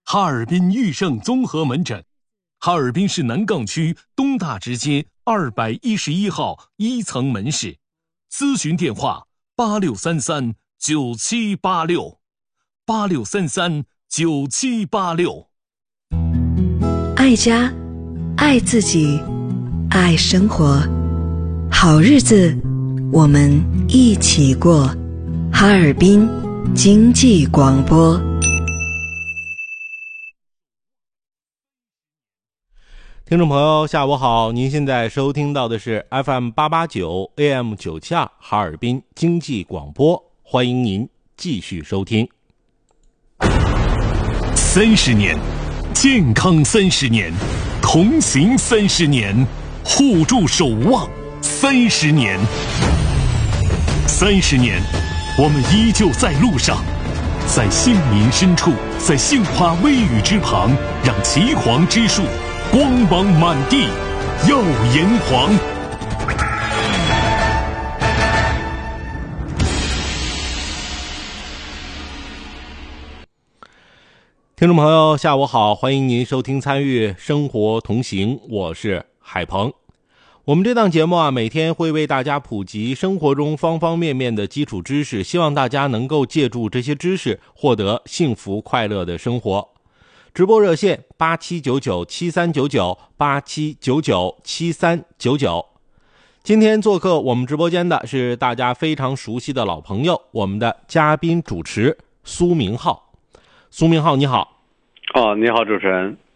哈尔滨裕盛综合门诊，哈尔滨市南岗区东大直街211号1层门市，咨询电话86339786，86339786。 爱家，爱自己，爱生活，好日子我们一起过。哈尔滨经济广播。 听众朋友下午好，您现在收听到的是 FM889 AM972 哈尔滨经济广播，欢迎您继续收听。 30年，健康30年，同行30年，互助守望30年。30年，我们依旧在路上，在杏林深处，在杏花微雨之旁，让岐黄之树光芒满地，耀炎黄。 听众朋友下午好，欢迎您收听参与生活同行，我是海鹏。我们这档节目每天会为大家普及生活中方方面面的基础知识，希望大家能够借助这些知识获得幸福快乐的生活。直播热线87997399，87997399。今天做客我们直播间的是大家非常熟悉的老朋友，我们的嘉宾主持苏明浩。苏明浩你好。 你好主持人。